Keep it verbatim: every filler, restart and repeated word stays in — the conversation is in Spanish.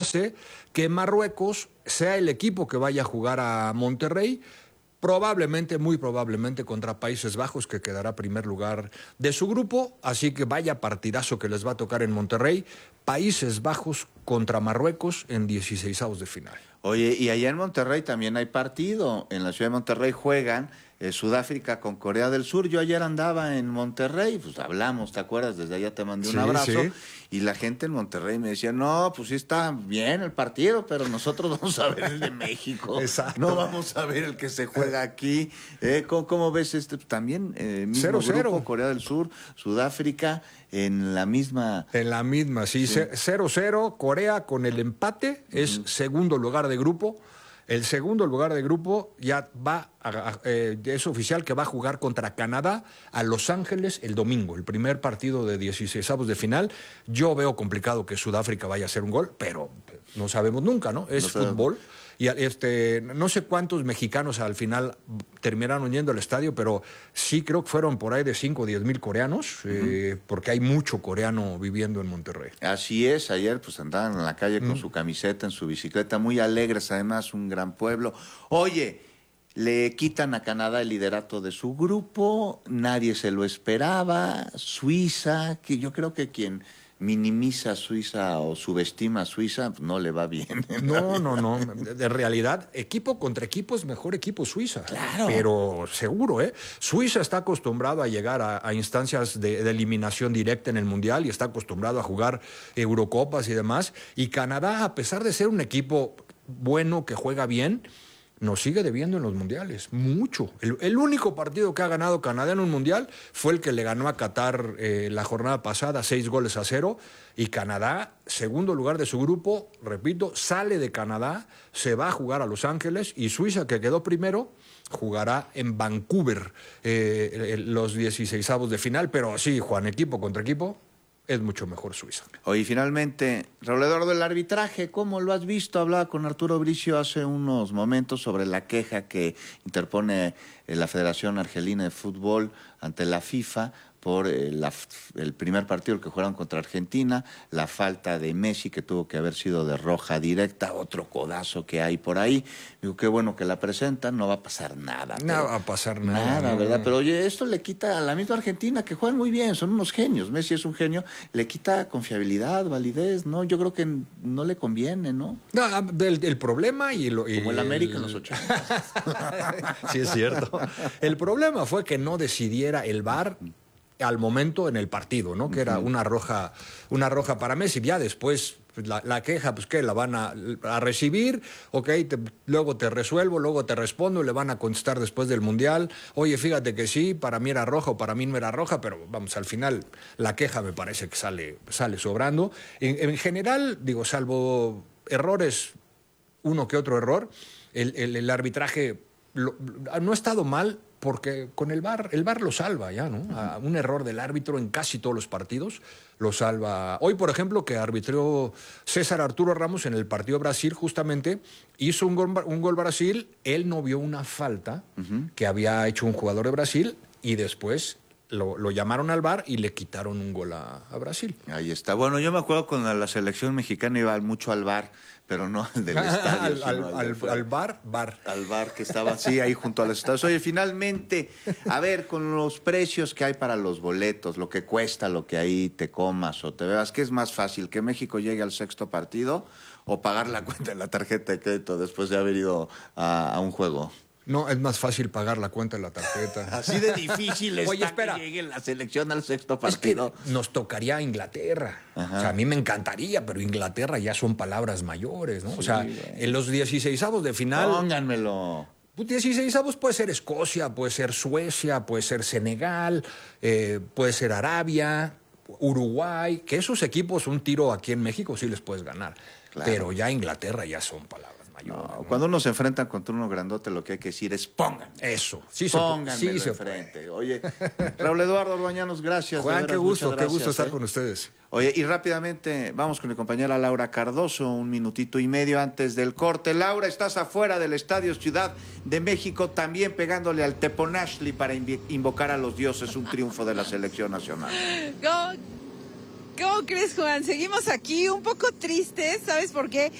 hace que Marruecos sea el equipo que vaya a jugar a Monterrey, probablemente, muy probablemente contra Países Bajos, que quedará primer lugar de su grupo, así que vaya partidazo que les va a tocar en Monterrey, Países Bajos contra Marruecos en dieciseisavos de final. Oye, y allá en Monterrey también hay partido, en la ciudad de Monterrey juegan eh, Sudáfrica con Corea del Sur. Yo ayer andaba en Monterrey, pues hablamos, ¿te acuerdas? Desde allá te mandé un Sí, abrazo, sí. y la gente en Monterrey me decía, no, pues sí está bien el partido, pero nosotros vamos a ver el de México. Exacto. No vamos a ver el que se juega aquí. Eh, ¿cómo, cómo ves este? También eh, mismo Cero, grupo, cero. Corea del Sur, Sudáfrica, en la misma... En la misma, sí, Sí. cero cero, Corea con el empate es Ujú. segundo lugar de grupo. El segundo lugar de grupo ya va, a, a, eh, es oficial que va a jugar contra Canadá a Los Ángeles el domingo, el primer partido de dieciseisavos de final. Yo veo complicado que Sudáfrica vaya a hacer un gol, pero no sabemos nunca, ¿no? Es No sabemos. fútbol. Y este, no sé cuántos mexicanos al final terminaron yendo al estadio, pero sí creo que fueron por ahí de cinco o diez mil coreanos, uh-huh. eh, porque hay mucho coreano viviendo en Monterrey. Así es, ayer pues andaban en la calle con mm. su camiseta, en su bicicleta, muy alegres, además un gran pueblo. Oye, le quitan a Canadá el liderato de su grupo, nadie se lo esperaba, Suiza, que yo creo que quien... minimiza a Suiza o subestima a Suiza, no le va bien. No, no, no. De realidad, equipo contra equipo es mejor equipo Suiza. Claro. Pero seguro, ¿eh? Suiza está acostumbrado a llegar a, a instancias de, de eliminación directa en el Mundial y está acostumbrado a jugar Eurocopas y demás. Y Canadá, a pesar de ser un equipo bueno, que juega bien, nos sigue debiendo en los mundiales, mucho. El, el único partido que ha ganado Canadá en un mundial fue el que le ganó a Qatar eh, la jornada pasada, seis goles a cero, y Canadá, segundo lugar de su grupo, repito, sale de Canadá, se va a jugar a Los Ángeles, y Suiza, que quedó primero, jugará en Vancouver eh, los dieciseisavos de final, pero sí, Juan, equipo contra equipo, es mucho mejor Suiza. Oye, finalmente, Raúl Eduardo, el arbitraje, ¿cómo lo has visto? Hablaba con Arturo Bricio hace unos momentos sobre la queja que interpone la Federación Argelina de Fútbol ante la FIFA por eh, la, el primer partido que jugaron contra Argentina, la falta de Messi, que tuvo que haber sido de roja directa, otro codazo que hay por ahí. Digo, qué bueno que la presentan, no va a pasar nada. No va a pasar nada. Nada, ¿verdad? Pero oye, esto le quita a la misma Argentina, que juegan muy bien, son unos genios. Messi es un genio, le quita confiabilidad, validez, ¿no? Yo creo que no le conviene, ¿no? No, el, el problema y lo... Y Como el América en los ochenta. Sí, es cierto. El problema fue que no decidiera el V A R al momento en el partido, ¿no? Que uh-huh. era una roja, una roja para Messi. Ya después pues, la, la queja, pues que la van a, a recibir, ok, te, luego te resuelvo, luego te respondo, le van a contestar después del Mundial. Oye, fíjate que sí, para mí era roja o para mí no era roja, pero vamos, al final la queja me parece que sale, sale sobrando. En, en general, digo, salvo errores, uno que otro error, el, el, el arbitraje lo, no ha estado mal, porque con el V A R, el V A R lo salva ya, ¿no? A un error del árbitro en casi todos los partidos lo salva. Hoy, por ejemplo, que arbitró César Arturo Ramos en el partido Brasil, justamente, hizo un gol, un gol Brasil, él no vio una falta uh-huh. que había hecho un jugador de Brasil y después lo, lo llamaron al V A R y le quitaron un gol a, a Brasil. Ahí está. Bueno, yo me acuerdo cuando la selección mexicana iba mucho al V A R, pero no al del estadio. al, sino al, al, al, al bar, bar. Al bar que estaba así, ahí junto a los estadios. Oye, finalmente, a ver, con los precios que hay para los boletos, lo que cuesta, lo que ahí te comas o te bebas, ¿qué es más fácil? ¿Que México llegue al sexto partido o pagar la cuenta en la tarjeta de crédito después de haber ido a, a un juego? No, es más fácil pagar la cuenta de la tarjeta. Así de difícil está. Oye, espera. Que llegue la selección al sexto partido. Es que nos tocaría a Inglaterra. Ajá. O sea, a mí me encantaría, pero Inglaterra ya son palabras mayores, ¿no? Sí, o sea, bueno. En los dieciseisavos de final... Pónganmelo. dieciseisavos puede ser Escocia, puede ser Suecia, puede ser Senegal, eh, puede ser Arabia, Uruguay, que esos equipos un tiro aquí en México sí les puedes ganar. Claro. Pero ya Inglaterra ya son palabras. No, ¿no? Cuando uno se enfrenta contra uno grandote, lo que hay que decir es pongan. Eso, sí se Pónganmelo sí enfrente. Se Oye, Raúl Eduardo Orbañanos, gracias. Juan, veras, qué gusto, gracias, qué gusto estar ¿eh? con ustedes. Oye, y rápidamente vamos con mi compañera Laura Cardoso, un minutito y medio antes del corte. Laura, estás afuera del Estadio Ciudad de México, también pegándole al Teponashli para invocar a los dioses, un triunfo de la selección nacional. ¿Cómo, ¿Cómo crees, Juan? Seguimos aquí un poco tristes, ¿sabes por qué?